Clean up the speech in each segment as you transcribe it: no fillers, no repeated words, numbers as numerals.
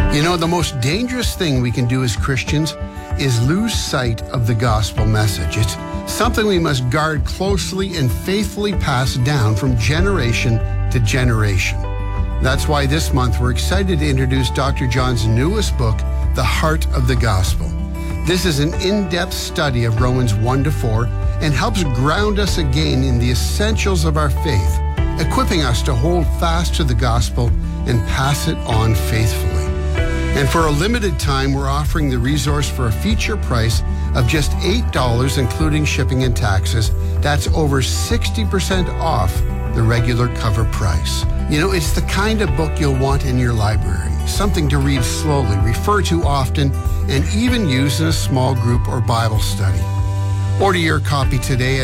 You know, the most dangerous thing we can do as Christians is lose sight of the gospel message. It's something we must guard closely and faithfully pass down from generation to generation. That's why this month we're excited to introduce Dr. John's newest book, The Heart of the Gospel. This is an in-depth study of Romans 1-4 and helps ground us again in the essentials of our faith, equipping us to hold fast to the gospel and pass it on faithfully. And for a limited time, we're offering the resource for a feature price of just $8, including shipping and taxes. That's over 60% off the regular cover price. You know, it's the kind of book you'll want in your library, something to read slowly, refer to often, and even use in a small group or Bible study. Order your copy today at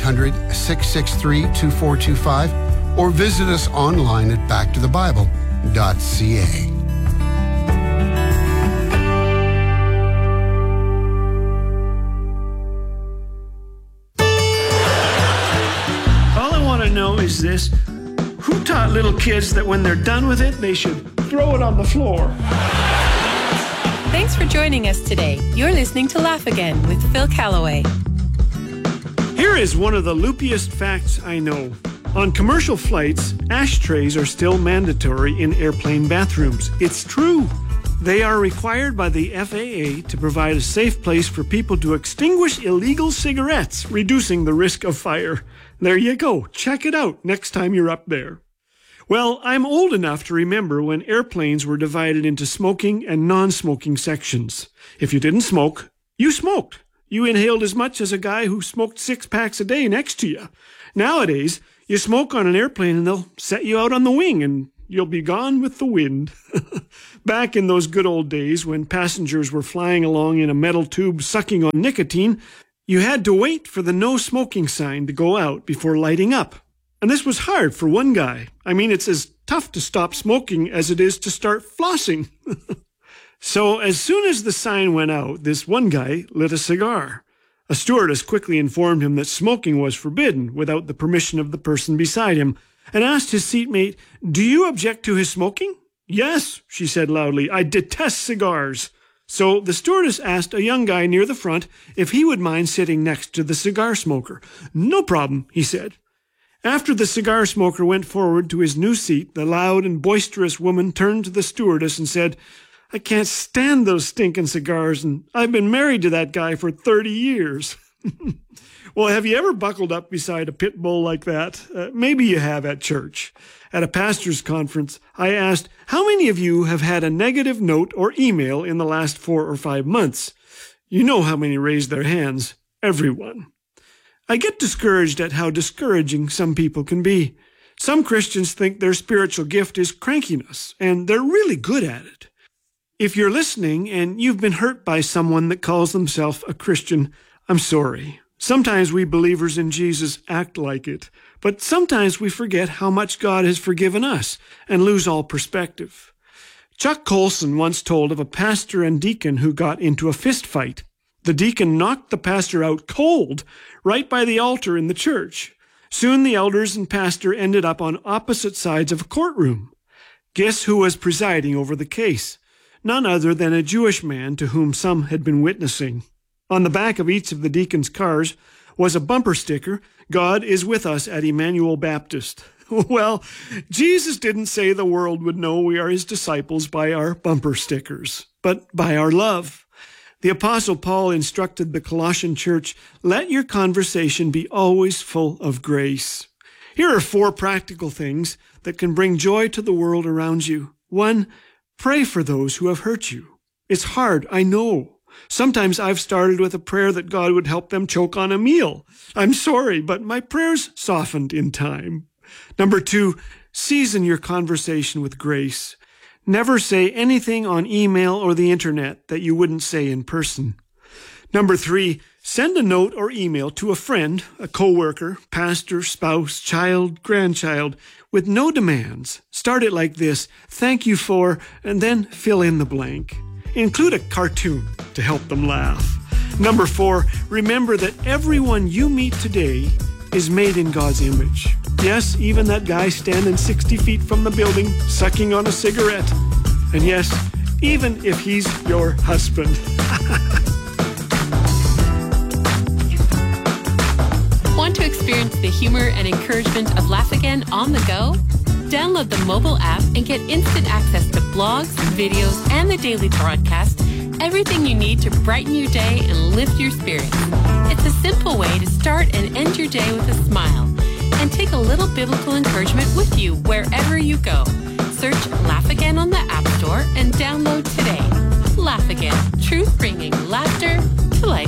1-800-663-2425 or visit us online at backtothebible.ca. Know is this: who taught little kids that when they're done with it, they should throw it on the floor? Thanks for joining us today. You're listening to Laugh Again with Phil Callaway. Here is one of the loopiest facts I know. On commercial flights, ashtrays are still mandatory in airplane bathrooms. It's true. They are required by the FAA to provide a safe place for people to extinguish illegal cigarettes, reducing the risk of fire. There you go. Check it out next time you're up there. Well, I'm old enough to remember when airplanes were divided into smoking and non-smoking sections. If you didn't smoke, you smoked. You inhaled as much as a guy who smoked 6 packs a day next to you. Nowadays, you smoke on an airplane and they'll set you out on the wing and you'll be gone with the wind. Back in those good old days when passengers were flying along in a metal tube sucking on nicotine, you had to wait for the no smoking sign to go out before lighting up. And this was hard for one guy. I mean, it's as tough to stop smoking as it is to start flossing. So as soon as the sign went out, this one guy lit a cigar. A stewardess quickly informed him that smoking was forbidden without the permission of the person beside him, and asked his seatmate, "Do you object to his smoking?" "Yes," she said loudly, "I detest cigars." So the stewardess asked a young guy near the front if he would mind sitting next to the cigar smoker. "No problem," he said. After the cigar smoker went forward to his new seat, the loud and boisterous woman turned to the stewardess and said, "I can't stand those stinking cigars, and I've been married to that guy for 30 years. Well, have you ever buckled up beside a pit bull like that? Maybe you have at church. At a pastor's conference, I asked, how many of you have had a negative note or email in the last 4 or 5 months? You know how many raised their hands. Everyone. I get discouraged at how discouraging some people can be. Some Christians think their spiritual gift is crankiness, and they're really good at it. If you're listening and you've been hurt by someone that calls themselves a Christian, I'm sorry. Sometimes we believers in Jesus act like it, but sometimes we forget how much God has forgiven us and lose all perspective. Chuck Colson once told of a pastor and deacon who got into a fist fight. The deacon knocked the pastor out cold right by the altar in the church. Soon the elders and pastor ended up on opposite sides of a courtroom. Guess who was presiding over the case? None other than a Jewish man to whom some had been witnessing. On the back of each of the deacon's cars was a bumper sticker, "God is with us at Emmanuel Baptist." Well, Jesus didn't say the world would know we are his disciples by our bumper stickers, but by our love. The Apostle Paul instructed the Colossian church, "Let your conversation be always full of grace." Here are 4 practical things that can bring joy to the world around you. 1, pray for those who have hurt you. It's hard, I know. Sometimes I've started with a prayer that God would help them choke on a meal. I'm sorry, but my prayers softened in time. Number 2, season your conversation with grace. Never say anything on email or the internet that you wouldn't say in person. Number 3, send a note or email to a friend, a coworker, pastor, spouse, child, grandchild, with no demands. Start it like this: "Thank you for," and then fill in the blank. Include a cartoon to help them laugh. Number 4, remember that everyone you meet today is made in God's image. Yes, even that guy standing 60 feet from the building, sucking on a cigarette. And yes, even if he's your husband. Want to experience the humor and encouragement of Laugh Again on the go? Download the mobile app and get instant access to blogs, videos, and the daily broadcast. Everything you need to brighten your day and lift your spirits. It's a simple way to start and end your day with a smile. And take a little biblical encouragement with you wherever you go. Search Laugh Again on the App Store and download today. Laugh Again, truth bringing laughter to life.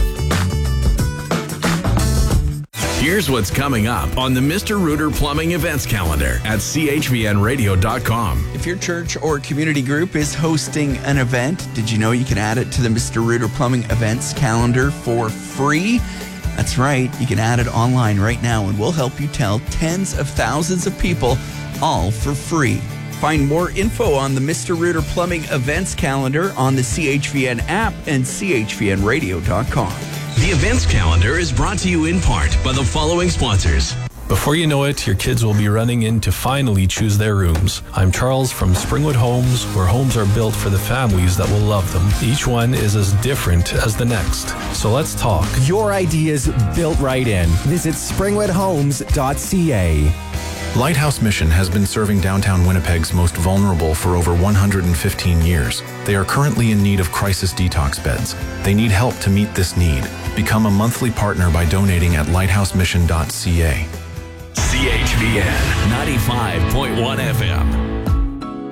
Here's what's coming up on the Mr. Rooter Plumbing events calendar at chvnradio.com. If your church or community group is hosting an event, did you know you can add it to the Mr. Rooter Plumbing events calendar for free? That's right. You can add it online right now, and we'll help you tell tens of thousands of people, all for free. Find more info on the Mr. Rooter Plumbing events calendar on the CHVN app and chvnradio.com. The events calendar is brought to you in part by the following sponsors. Before you know it, your kids will be running in to finally choose their rooms. I'm Charles from Springwood Homes, where homes are built for the families that will love them. Each one is as different as the next. So let's talk. Your ideas built right in. Visit springwoodhomes.ca. Lighthouse Mission has been serving downtown Winnipeg's most vulnerable for over 115 years. They are currently in need of crisis detox beds. They need help to meet this need. Become a monthly partner by donating at lighthousemission.ca. CHVN 95.1 FM.